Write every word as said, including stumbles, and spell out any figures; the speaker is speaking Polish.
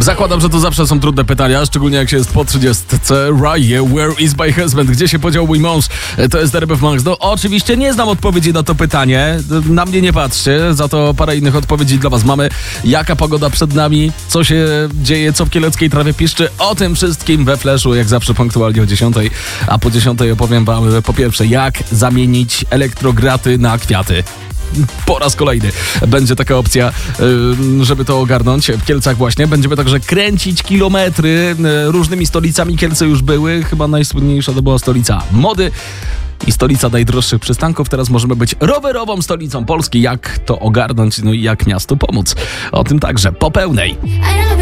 Zakładam, że to zawsze są trudne pytania, szczególnie jak się jest po trzydziestce. Rye, where is my husband? Gdzie się podział mój mąż? To jest R M F Max. No oczywiście nie znam odpowiedzi na to pytanie. Na mnie nie patrzcie, za to parę innych odpowiedzi dla was mamy. Jaka pogoda przed nami? Co się dzieje? Co w kieleckiej trawie piszczy? O tym wszystkim we Flashu, jak zawsze punktualnie o dziesiątej. A po dziesiątej opowiem wam po pierwsze, jak zamienić elektrograty na kwiaty. Po raz kolejny będzie taka opcja, żeby to ogarnąć. W Kielcach właśnie będziemy także kręcić kilometry różnymi stolicami. Kielce już były, chyba najsłynniejsza to była stolica mody i stolica najdroższych przystanków. Teraz możemy być rowerową stolicą Polski. Jak to ogarnąć, no i jak miastu pomóc. O tym także po pełnej.